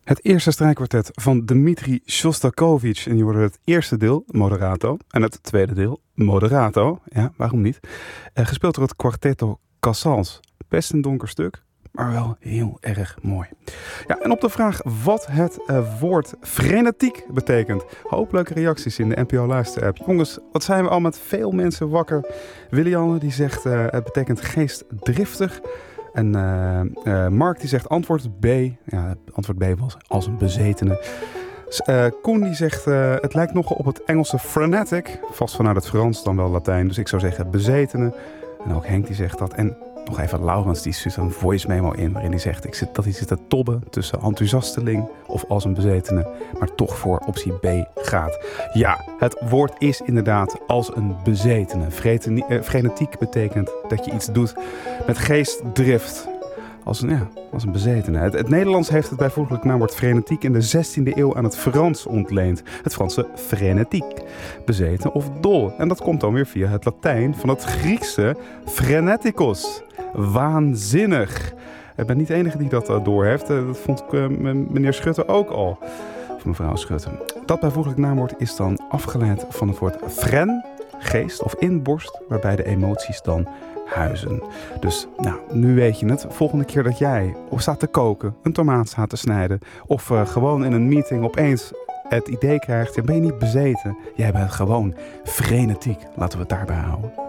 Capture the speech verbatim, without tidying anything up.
Het eerste strijkkwartet van Dmitri Shostakovich. En je hoorde het eerste deel, Moderato. En het tweede deel, Moderato. Ja, waarom niet? Uh, gespeeld door het Quartetto Casals. Best een donker stuk, maar wel heel erg mooi. Ja, en op de vraag wat het uh, woord frenetiek betekent. Hoop leuke reacties in de N P O Luister-app. Jongens, wat zijn we al met veel mensen wakker. Willianne die zegt uh, het betekent geestdriftig. En uh, uh, Mark die zegt antwoord B. Ja, antwoord B was als een bezetene. Uh, Koen die zegt uh, het lijkt nogal op het Engelse frenetic. Vast vanuit het Frans, dan wel Latijn. Dus ik zou zeggen bezetene. En ook Henk die zegt dat. En nog even Laurens die stuurt een voice memo in. Waarin hij zegt ik zit, dat hij zit te tobben tussen enthousiasteling of als een bezetene. Maar toch voor optie B gaat. Ja, het woord is inderdaad als een bezetene. Fretenie, uh, frenetiek betekent dat je iets doet met geestdrift. Als een, ja, als een bezetene. Het, het Nederlands heeft het bijvoeglijk naamwoord frenetiek in de zestiende eeuw aan het Frans ontleend. Het Franse frenetiek, bezeten of dol. En dat komt dan weer via het Latijn van het Griekse frenetikos. Waanzinnig. Ik ben niet de enige die dat uh, doorheeft. Uh, dat vond ik, uh, meneer Schutte ook al. Of mevrouw Schutte. Dat bijvoeglijk naamwoord is dan afgeleid van het woord fren, geest of inborst, waarbij de emoties dan huizen. Dus nou, nu weet je het. Volgende keer dat jij of staat te koken, een tomaat staat te snijden of uh, gewoon in een meeting opeens het idee krijgt, dan ben je niet bezeten. Jij bent gewoon frenetiek. Laten we het daarbij houden.